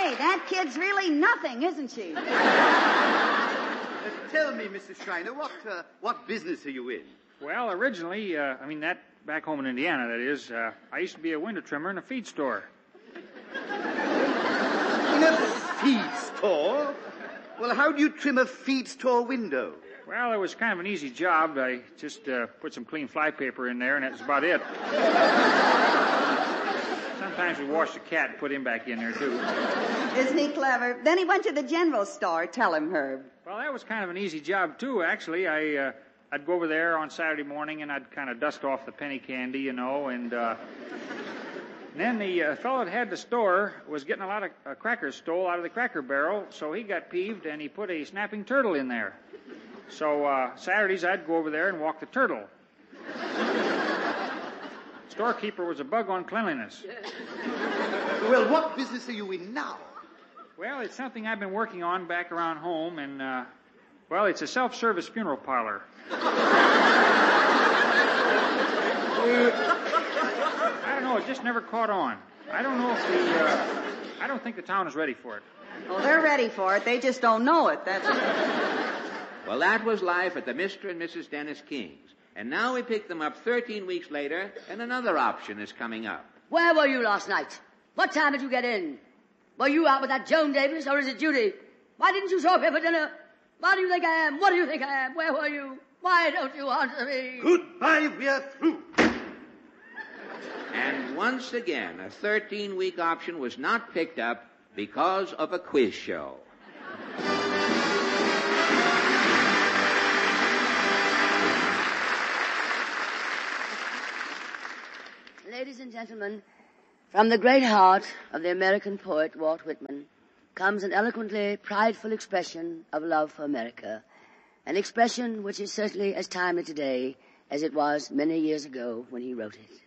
Say, that kid's really nothing, isn't she? Tell me, Mr. Schreiner, what business are you in? Well, originally, that back home in Indiana, that is, I used to be a window trimmer in a feed store. In a feed store? Well, how do you trim a feed store window? Well, it was kind of an easy job. I just put some clean flypaper in there, and that's about it. Sometimes we wash the cat and put him back in there, too. Isn't he clever? Then he went to the general store. Tell him, Herb. Well, that was kind of an easy job, too, actually. I'd go over there on Saturday morning, and I'd kind of dust off the penny candy, and then the fellow that had the store was getting a lot of crackers stole out of the Cracker Barrel, so he got peeved, and he put a snapping turtle in there. So Saturdays, I'd go over there and walk the turtle. Storekeeper was a bug on cleanliness. Well, what business are you in now? Well, it's something I've been working on back around home, and, it's a self-service funeral parlor. I don't know, it just never caught on. I don't know if I don't think the town is ready for it. Well, they're ready for it. They just don't know it. That's it. Well, that was life at the Mr. and Mrs. Dennis King's. And now we pick them up 13 weeks later, and another option is coming up. Where were you last night? What time did you get in? Were you out with that Joan Davis, or is it Judy? Why didn't you show up here for dinner? Why do you think I am? What do you think I am? Where were you? Why don't you answer me? Goodbye, we're through. And once again, a 13-week option was not picked up because of a quiz show. Ladies and gentlemen, from the great heart of the American poet Walt Whitman comes an eloquently prideful expression of love for America, an expression which is certainly as timely today as it was many years ago when he wrote it.